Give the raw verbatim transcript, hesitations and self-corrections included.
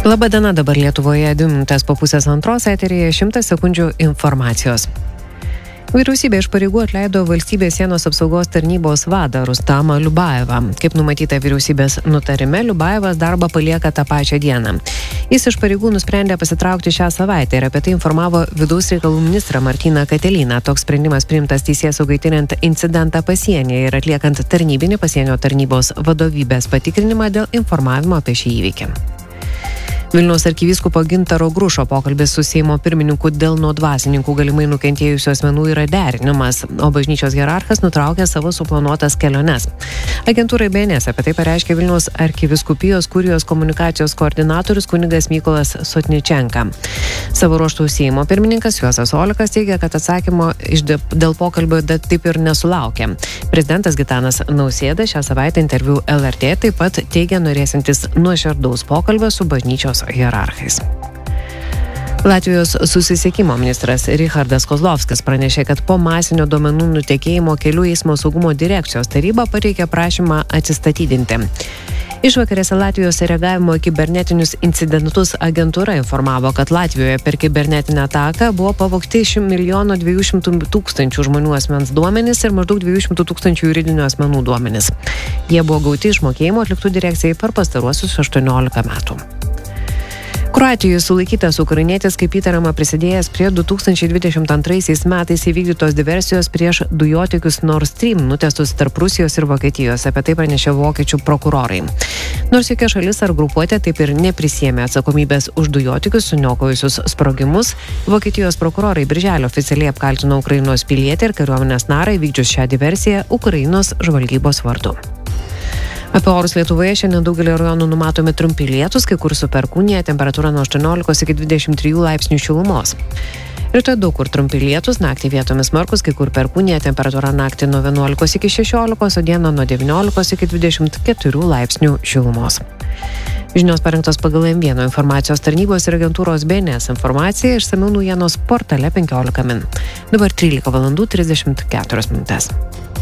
Labadiena, dabar Lietuvoje dvi minutės po pusės antros, eteryje šimtas sekundžių informacijos. Vyriausybė iš pareigų atleido valstybės sienos apsaugos tarnybos vadą Rustamą Liubajevą. Kaip numatyta vyriausybės nutarime, Liubajevas darbą palieka tą pačią dieną. Jis iš pareigų nusprendė pasitraukti šią savaitę ir apie tai informavo vidaus reikalų ministrą Martyną Katelyną. Toks sprendimas priimtas teisėsaugai tiriant incidentą pasienyje ir atliekant tarnybinį pasienio tarnybos vadovybės patikrinimą dėl informavimo apie šį įvykį. Vilniaus arkivyskupo Gintaro Grušo pokalbis su Seimo pirmininku dėl nuo dvasininkų galimai nukentėjusių asmenų yra derinimas, o bažnyčios hierarchas nutraukė savo suplanuotas keliones. Agentūrai B N S apie tai pareiškė Vilniaus arkivyskupijos kurijos komunikacijos koordinatorius kunigas Mykolas Sotničenka. Savo ruožtų Seimo pirmininkas Juozas Olekas teigia, kad atsakymo dėl pokalbio taip ir nesulaukė. Prezidentas Gitanas Nausėda šią savaitę interviu L R T taip pat teigia norėsintis nuoširdaus pokalbio su bažnyčios hierarchais. Latvijos susisiekimo ministras Richardas Kozlovskis pranešė, kad po masinio duomenų nutekėjimo kelių eismo saugumo direkcijos taryba pateikė prašymą atsistatydinti. Išvakarėse Latvijos reagavimo į kibernetinius incidentus agentūra informavo, kad Latvijoje per kibernetinę ataką buvo pavogti milijono dviejų šimtų tūkstančių žmonių asmens duomenys ir maždaug dviejų šimtų tūkstančių juridinių asmenų duomenys. Jie buvo gauti iš mokėjimo atliktų direkcijai per pastaruosius aštuoniolika metų. Kroatijoje sulaikytas ukrainietis kaip įtariama prisidėjęs prie du tūkstančiai dvidešimt antraisiais metais įvykdytos diversijos prieš dujotiekius Nord Stream nutestus tarp Rusijos ir Vokietijos, apie tai pranešė vokiečių prokurorai. Nors jokia šalis ar grupuotė taip ir neprisiėmė atsakomybės už dujotiekius suniokojusius sprogimus, Vokietijos prokurorai birželio oficialiai apkaltino Ukrainos pilietį ir kariuomenės narą įvykdžius šią diversiją Ukrainos žvalgybos vardu. Apie orus Lietuvoje šiandien daugelį rajonų numatomi trumpi lietūs, kai kur su perkūnija, temperatūra nuo aštuoniolikos iki dvidešimt trijų laipsnių šilumos. Rytoj daug kur trumpi lietūs, naktį vietomis smarkūs, kai kur perkūnija, temperatūra naktį nuo vienuolikos iki šešiolikos, o dieną nuo devyniolikos iki dvidešimt keturių laipsnių šilumos. Žinios parengtos pagal M vienas informacijos tarnybos ir agentūros B N S informaciją, išsamiau naujienos portale penkiolika min. Dabar trylika valandų trisdešimt keturios minutės.